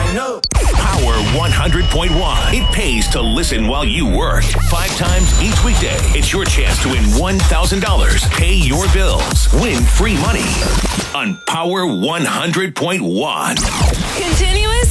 Power 100.1. It pays to listen while you work. 5 times each weekday. It's your chance to win $1,000. Pay your bills. Win free money on Power 100.1. Continuous